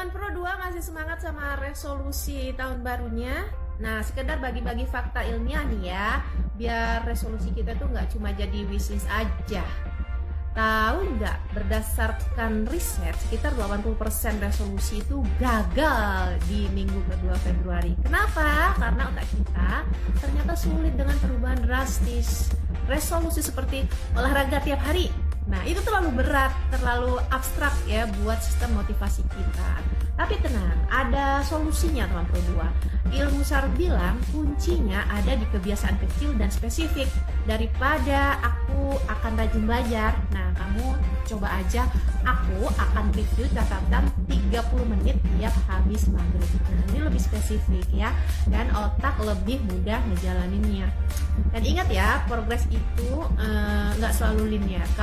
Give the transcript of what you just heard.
teman-teman Pro 2 masih semangat sama resolusi tahun barunya? Nah, sekedar bagi-bagi fakta ilmiah nih ya, biar resolusi kita tuh nggak cuma jadi wishlist aja. Tahu nggak, berdasarkan riset, sekitar 80% resolusi itu gagal di minggu kedua Februari. Kenapa? Karena otak kita ternyata sulit dengan perubahan drastis. Resolusi seperti olahraga tiap hari, nah itu terlalu berat, terlalu abstrak ya buat sistem motivasi kita. Tapi tenang, ada solusinya teman Pro 2. Ilmu SAR bilang kuncinya ada di kebiasaan kecil dan spesifik. Daripada aku akan rajin belajar, nah kamu coba aja aku akan review catatan 30 menit tiap habis maghrib. Nah ini lebih spesifik ya, dan otak lebih mudah ngejalaninnya. Dan ingat ya, progres itu nggak selalu linear.